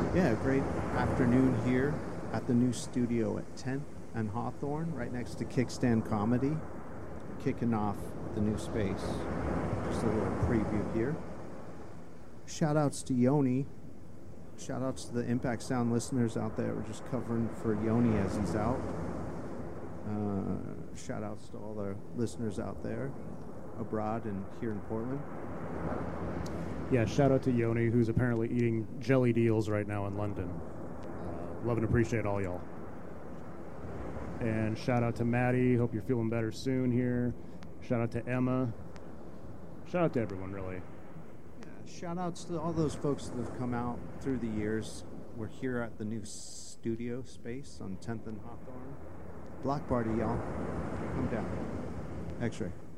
Yeah, great afternoon here at the new studio at 10th and Hawthorne, right next to Kickstand Comedy. Kicking off the new space. Just a little preview here. Shout outs to Yoni. Shout outs to the Impact Sound listeners out there. We're just covering for Yoni as he's out. Shout outs to all the listeners out there abroad and here in Portland. Yeah, shout out to Yoni, who's apparently eating jelly deals right now in London. Love and appreciate all y'all. And shout out to Maddie. Hope you're feeling better soon here. Shout out to Emma. Shout out to everyone, really. Yeah, shout outs to all those folks that have come out through the years. We're here at the new studio space on 10th and Hawthorne. Block party, y'all. Come down. X-ray.